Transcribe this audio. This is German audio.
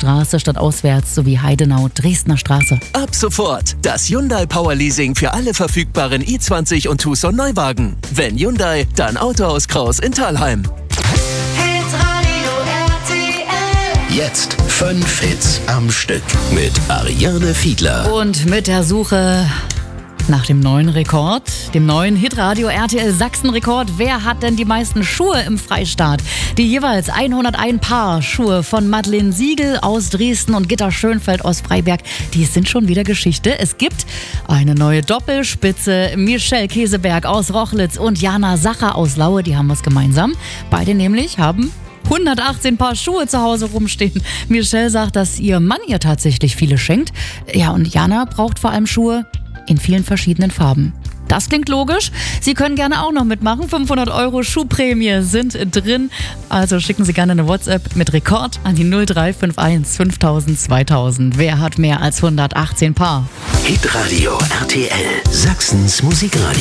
Straße statt auswärts sowie Heidenau, Dresdner Straße. Ab sofort das Hyundai Power Leasing für alle verfügbaren i20 und Tucson Neuwagen. Wenn Hyundai, dann Autohaus Kraus in Thalheim. Jetzt 5 Hits am Stück mit Ariane Fiedler. Und mit der Suche nach dem neuen Rekord, dem neuen Hitradio RTL Sachsen-Rekord. Wer hat denn die meisten Schuhe im Freistaat? Die jeweils 101 Paar Schuhe von Madeleine Siegel aus Dresden und Gitta Schönfeld aus Freiberg, die sind schon wieder Geschichte. Es gibt eine neue Doppelspitze. Michelle Käseberg aus Rochlitz und Jana Sacher aus Laue, die haben was gemeinsam. Beide nämlich haben 118 Paar Schuhe zu Hause rumstehen. Michelle sagt, dass ihr Mann ihr tatsächlich viele schenkt. Ja, und Jana braucht vor allem Schuhe in vielen verschiedenen Farben. Das klingt logisch. Sie können gerne auch noch mitmachen. 500 € Schuhprämie sind drin. Also schicken Sie gerne eine WhatsApp mit Rekord an die 0351 5000 2000. Wer hat mehr als 118 Paar? Hitradio RTL, Sachsens Musikradio.